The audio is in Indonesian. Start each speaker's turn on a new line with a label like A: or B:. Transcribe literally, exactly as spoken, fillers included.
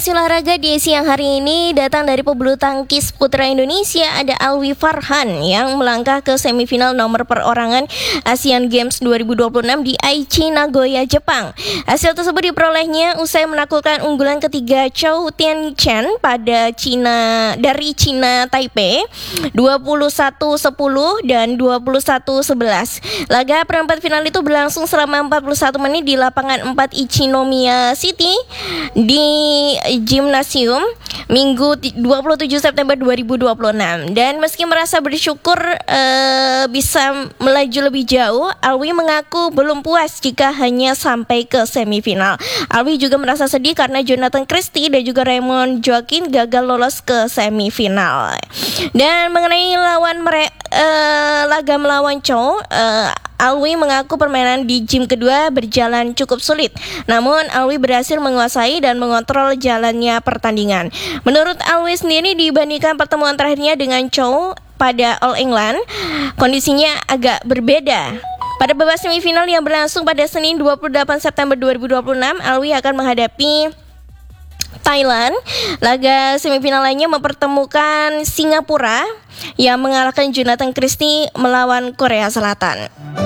A: Olahraga di siang hari ini datang dari pebulu tangkis putra Indonesia. Ada Alwi Farhan yang melangkah ke semifinal nomor perorangan Asian Games dua ribu dua puluh enam di Aichi, Nagoya, Jepang. Hasil tersebut diperolehnya usai menaklukkan unggulan ketiga Chou Tianchen pada Cina dari Cina Taipei dua puluh satu sepuluh dan dua puluh satu sebelas. Laga perempat final itu berlangsung selama empat puluh satu menit di lapangan empat Ichinomiya City di Gymnasium Minggu dua puluh tujuh September dua ribu dua puluh enam. Dan meski merasa bersyukur uh, bisa melaju lebih jauh, Alwi mengaku belum puas jika hanya sampai ke semifinal. Alwi juga merasa sedih karena Jonathan Christie dan juga Raymond Joaquin gagal lolos ke semifinal. Dan mengenai lawan mere- uh, laga melawan Chou, uh, Alwi mengaku permainan di gym kedua berjalan cukup sulit. Namun Alwi berhasil menguasai dan mengontrol jalannya pertandingan. Menurut Alwi sendiri, dibandingkan pertemuan terakhirnya dengan Chou pada All England, kondisinya agak berbeda. Pada babak semifinal yang berlangsung pada Senin dua puluh delapan September dua ribu dua puluh enam, Alwi akan menghadapi Thailand. Laga semifinal lainnya mempertemukan Singapura yang mengalahkan Jonathan Christie melawan Korea Selatan.